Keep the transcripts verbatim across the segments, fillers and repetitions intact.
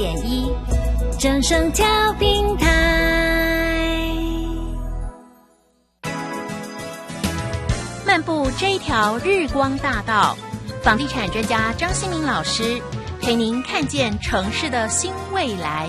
点一，正声调频台。漫步这一条日光大道，房地产专家张新民老师陪您看见城市的新未来。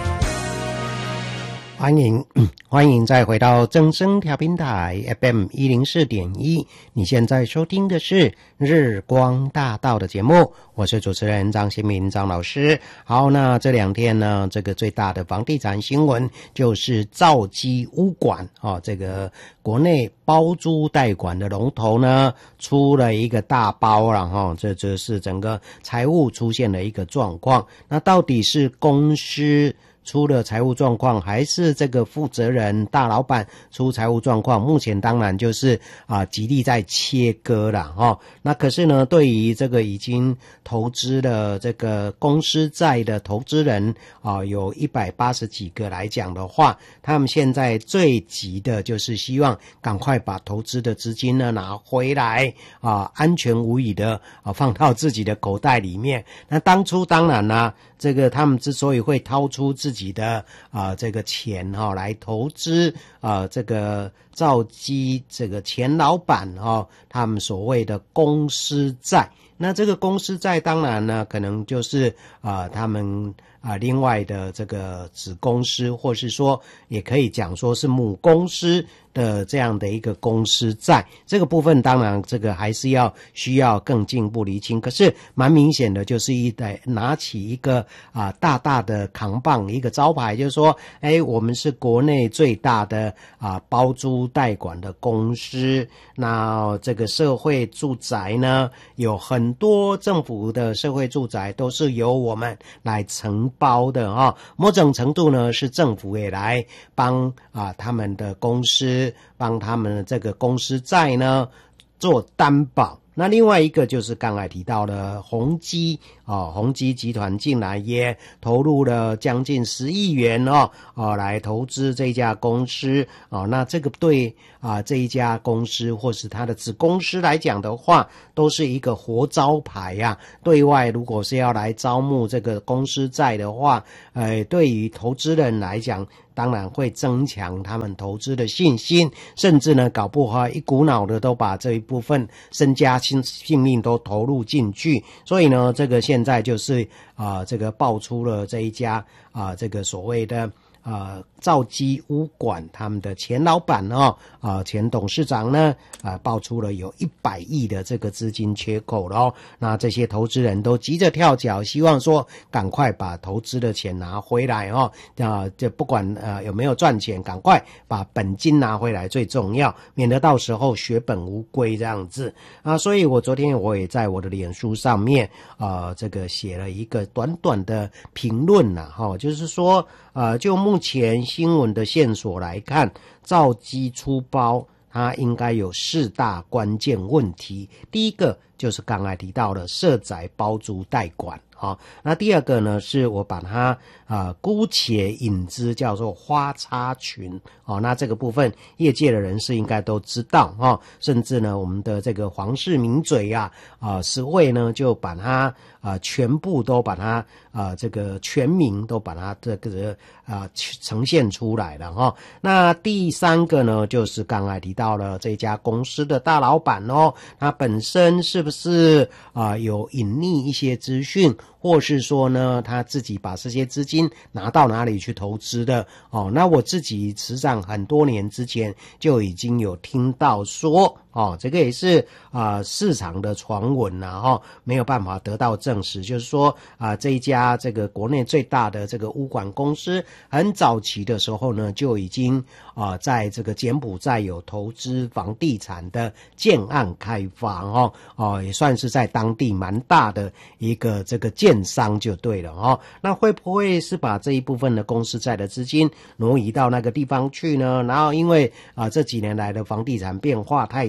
欢迎欢迎再回到正声调频台 F M 一零四点一，你现在收听的是日光大道的节目，我是主持人张新民张老师。好，那这两天呢，这个最大的房地产新闻就是兆基屋管哦，这个国内包租代管的龙头呢出了一个大包了哈、哦，这就是整个财务出现了一个状况。那到底是公司出了财务状况，还是这个负责人大老板出财务状况？目前当然就是啊，极力在切割了哈、哦。那可是呢，对于这个已经投资了这个公司债的投资人啊，有一百八十几个来讲的话，他们现在最急的就是希望赶快把投资的资金呢拿回来啊，安全无虞的啊放到自己的口袋里面。那当初当然呢，这个他们之所以会掏出自己的啊、呃、这个钱哈、哦、来投资啊、呃、这个兆基这个前老板哈、哦、他们所谓的公司债，那这个公司债当然呢可能就是啊、呃、他们啊、呃、另外的这个子公司，或是说也可以讲说是母公司的这样的一个公司债，这个部分当然这个还是要需要更进一步厘清。可是蛮明显的就是一代拿起一个啊大大的扛棒，一个招牌，就是说哎我们是国内最大的啊包租代管的公司，那这个社会住宅呢有很多政府的社会住宅都是由我们来承包的啊、哦，某种程度呢是政府也来帮啊他们的公司帮他们的这个公司债呢做担保。那另外一个就是刚才提到的宏基哦，宏基集团进来也投入了将近十亿元哦，哦来投资这家公司哦。那这个对啊这一家公司或是它的子公司来讲的话，都是一个活招牌呀、啊。对外如果是要来招募这个公司债的话，呃，对于投资人来讲，当然会增强他们投资的信心，甚至呢搞不好一股脑的都把这一部分身家性性命都投入进去。所以呢这个现在就是啊、呃、这个爆出了这一家啊、呃、这个所谓的呃兆基屋管他们的前老板哦啊、呃、前董事长呢啊、呃、爆出了有一百亿的这个资金缺口了哦。那这些投资人都急着跳脚，希望说赶快把投资的钱拿回来哦啊、呃、就不管呃有没有赚钱，赶快把本金拿回来最重要，免得到时候血本无归这样子啊。所以我昨天我也在我的脸书上面呃这个写了一个短短的评论啦哈、哦，就是说呃就目前新闻的线索来看，兆基出包它应该有四大关键问题。第一个就是刚才提到的社宅包租代管啊、哦，那第二个呢是我把它啊、呃、姑且引之叫做花叉群哦，那这个部分业界的人士应该都知道哦，甚至呢我们的这个黄氏名嘴啊啊实惠呢就把它啊、呃、全部都把它啊、呃、这个全名都把它这个啊、呃、呈现出来了哈、哦。那第三个呢就是刚才提到了这家公司的大老板哦，他本身是不是啊、呃、有隐匿一些资讯，或是说呢他自己把这些资金拿到哪里去投资的哦。那我自己实际上很多年之前就已经有听到说哦，这个也是啊、呃、市场的传闻啊哈、哦，没有办法得到证实，就是说啊、呃、这一家这个国内最大的这个屋管公司很早期的时候呢就已经啊、呃、在这个柬埔寨有投资房地产的建案开发哦哦，也算是在当地蛮大的一个这个建商就对了哦。那会不会是把这一部分的公司债的资金挪移到那个地方去呢？然后因为啊、呃、这几年来的房地产变化太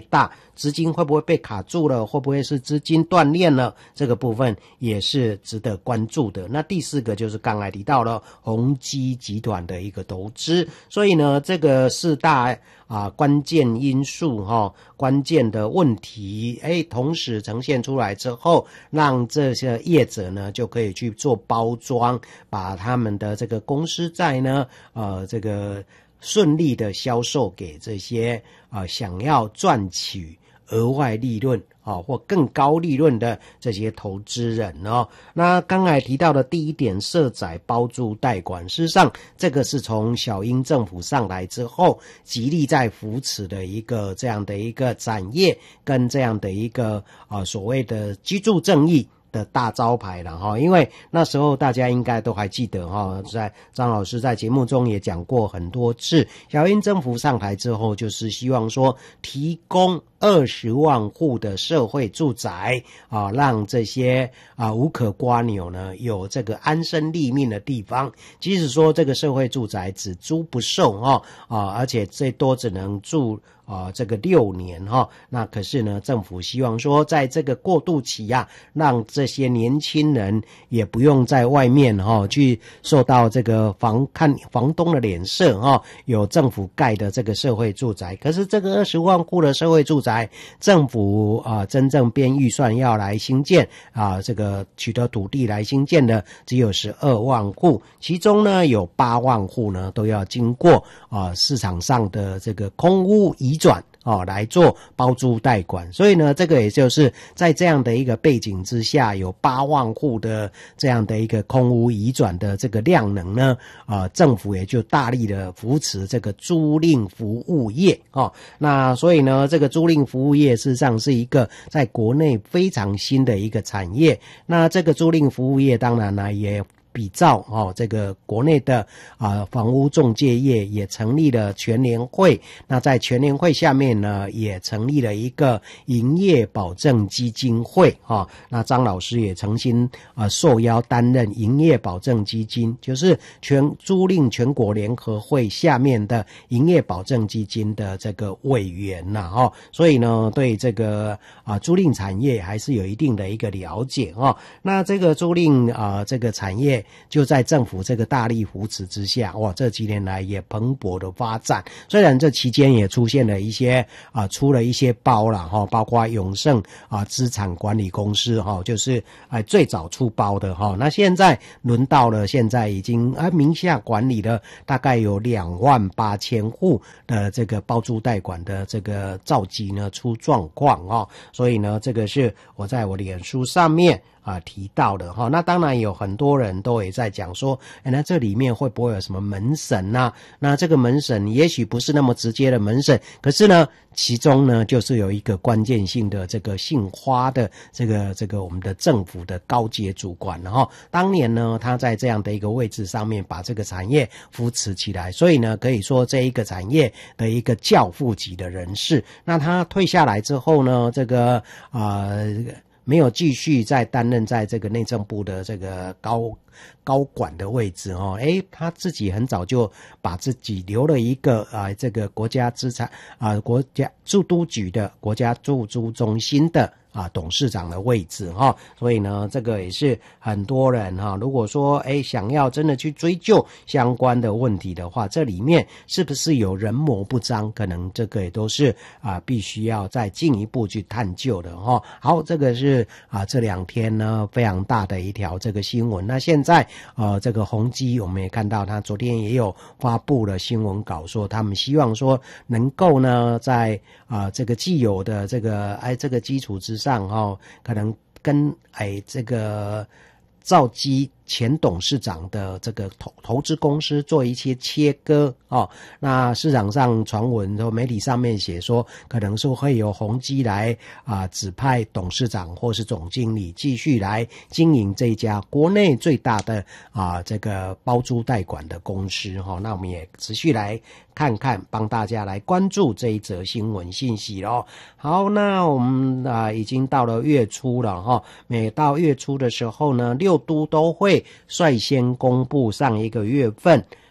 大，资金会不会被卡住了，会不会是资金断裂了，这个部分也是值得关注的。那第四个就是刚才提到了宏基集团的一个投资，所以呢这个四大啊关键因素哈、哦，关键的问题哎同时呈现出来之后，让这些业者呢就可以去做包装，把他们的这个公司债呢呃这个顺利的销售给这些啊、呃、想要赚取额外利润啊、哦、或更高利润的这些投资人哦。那刚才提到的第一点，社宅包租代管，事实上这个是从小英政府上来之后极力在扶持的一个这样的一个产业跟这样的一个啊、呃、所谓的居住正义的大招牌了哈，因为那时候大家应该都还记得哈，在张老师在节目中也讲过很多次，小英政府上台之后，就是希望说提供二十万户的社会住宅啊，让这些啊无可刮扭呢有这个安身立命的地方。即使说这个社会住宅只租不售哈啊，而且最多只能住啊，这个六年哈，那可是呢，政府希望说，在这个过渡期啊，让这些年轻人也不用在外面哈去受到这个房看房东的脸色哈，有政府盖的这个社会住宅。可是这个二十万户的社会住宅，政府啊真正编预算要来兴建啊，这个取得土地来兴建的只有十二万户，其中呢有八万户呢都要经过啊市场上的这个空屋移转哦，来做包租代管。所以呢，这个也就是在这样的一个背景之下，有八万户的这样的一个空屋移转的这个量能呢，呃，政府也就大力的扶持这个租赁服务业哦。那所以呢，这个租赁服务业事实上是一个在国内非常新的一个产业。那这个租赁服务业当然呢也比照哦，这个国内的啊、呃、房屋仲介业也成立了全联会，那在全联会下面呢，也成立了一个营业保证基金会啊、哦。那张老师也曾经啊、呃、受邀担任营业保证基金，就是全租赁全国联合会下面的营业保证基金的这个委员呐、啊、哦。所以呢，对这个啊、呃、租赁产业还是有一定的一个了解哦。那这个租赁啊、呃、这个产业就在政府这个大力扶持之下，哇，这几年来也蓬勃的发展。虽然这期间也出现了一些啊、呃，出了一些包啦哈，包括永盛啊资产管理公司哈，就是啊、呃、最早出包的哈。那现在轮到了，现在已经啊名下管理了大概有两万八千户的这个包租代管的这个召集呢出状况哦，所以呢，这个是我在我脸书上面啊提到的哈。那当然有很多人都也在讲说，哎，那这里面会不会有什么门审啊？那这个门审也许不是那么直接的门审，可是呢，其中呢就是有一个关键性的这个姓花的这个这个我们的政府的高阶主管，然后当年呢他在这样的一个位置上面把这个产业扶持起来，所以呢可以说这一个产业的一个教父级的人士。那他退下来之后呢，这个呃没有继续再担任在这个内政部的这个高高管的位置哦，诶，他自己很早就把自己留了一个啊、呃、这个国家资产啊、呃、国家住都局的国家住租中心的啊，董事长的位置哈，所以呢，这个也是很多人哈，如果说哎想要真的去追究相关的问题的话，这里面是不是有人谋不彰，可能这个也都是啊必须要再进一步去探究的哈。好，这个是啊这两天呢非常大的一条这个新闻。那现在呃这个宏基我们也看到，他昨天也有发布了新闻稿，说他们希望说能够呢在啊这个既有的这个哎这个基础之上哦，可能跟哎这个兆基前董事长的这个投投资公司做一些切割哦。那市场上传闻和媒体上面写说，可能说会有宏基来啊、呃、指派董事长或是总经理继续来经营这一家国内最大的啊、呃、这个包租代管的公司哈、哦。那我们也持续来看看，帮大家来关注这一则新闻信息咯。好，那我们啊、呃、已经到了月初了哈、哦。每到月初的时候呢，六都都会率先公布上一个月份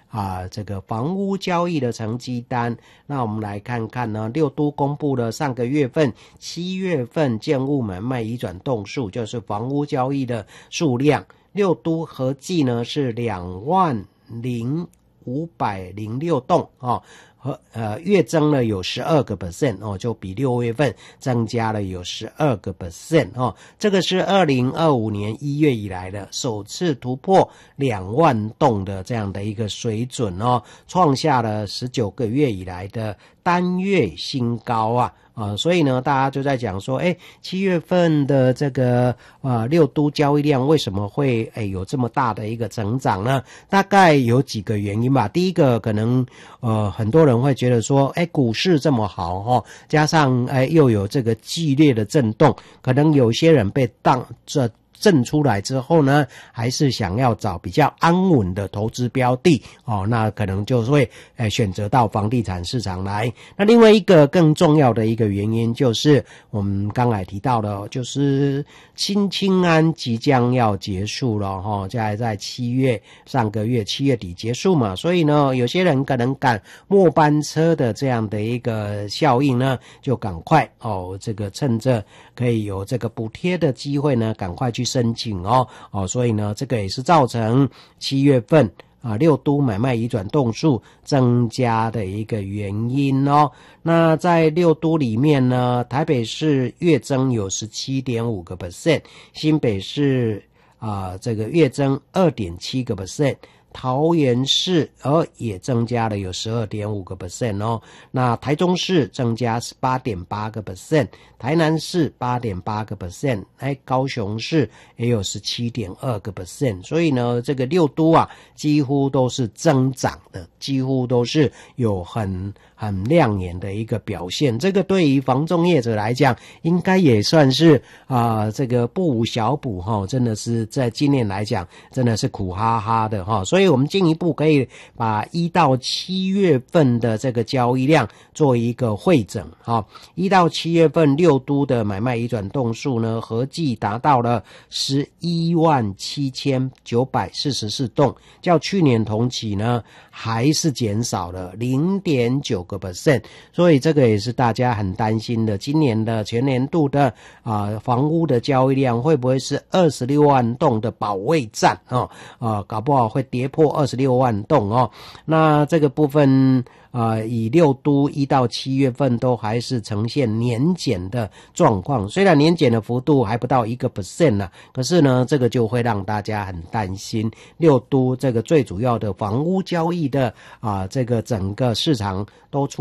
啊这个房屋交易的成绩单。那我们来看看呢，六都公布了上个月份七月份建物买卖移转栋数，就是房屋交易的数量，六都合计呢是两万零五百零六栋哦。和呃月增了有 百分之十二 哦，就比六月份增加了有 百分之十二 哦，这个是二零二五年一月以来的首次突破两万栋的这样的一个水准哦，创下了十九个月以来的单月新高啊。啊，所以呢，大家就在讲说，哎，七月份的这个呃六都交易量为什么会哎有这么大的一个成长呢？大概有几个原因吧。第一个，可能呃很多人会觉得说，哎，股市这么好哈、哦，加上哎又有这个剧烈的震动，可能有些人被当这。震出来之后呢，还是想要找比较安稳的投资标的哦，那可能就会呃选择到房地产市场来。那另外一个更重要的一个原因就是我们刚才提到的，就是新青安即将要结束了哈、哦，在在七月上个月七月底结束嘛，所以呢，有些人可能赶末班车的这样的一个效应呢，就赶快哦，这个趁着可以有这个补贴的机会呢，赶快去申请哦哦，所以呢，这个也是造成七月份啊六都买卖移转栋数增加的一个原因哦。那在六都里面呢，台北市月增有 百分之十七点五 新北市啊这个月增 百分之二点七 桃园市而也增加了有 百分之十二点五 哦，那台中市增加 十八点八 台南市 八点八 哎，高雄市也有 十七点二 所以呢，这个六都啊几乎都是增长的，几乎都是有很很亮眼的一个表现。这个对于房仲业者来讲，应该也算是啊、呃、这个不无小补哈、哦，真的是在今年来讲真的是苦哈哈的哈、哦，所以我们进一步可以把一到七月份的这个交易量做一个汇整哈，一到七月份六都的买卖移转栋数呢，合计达到了十一万七千九百四十四栋，较去年同期呢还是减少了 零点九 所以这个也是大家很担心的，今年的全年度的啊、呃、房屋的交易量会不会是二十六万栋的保卫战哦啊、呃、搞不好会跌破二十六万栋哦。那这个部分啊、呃，以六都一到七月份都还是呈现年减的状况，虽然年减的幅度还不到一个 percent 呢，可是呢，这个就会让大家很担心六都这个最主要的房屋交易的啊、呃，这个整个市场都出